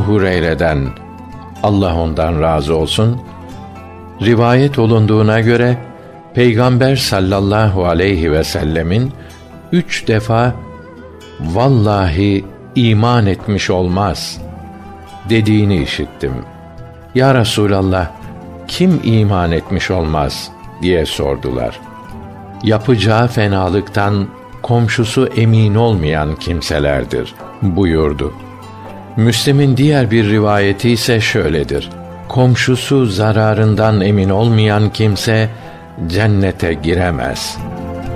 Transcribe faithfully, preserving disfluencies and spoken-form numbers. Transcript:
Hureyre'den, Allah ondan razı olsun, rivayet olunduğuna göre Peygamber sallallahu aleyhi ve sellemin üç defa "Vallahi iman etmiş olmaz" dediğini işittim. Ya Resulallah, kim iman etmiş olmaz diye sordular. Yapacağı fenalıktan komşusu emin olmayan kimselerdir buyurdu. Müslim'in diğer bir rivayeti ise şöyledir: komşusu zararından emin olmayan kimse cennete giremez.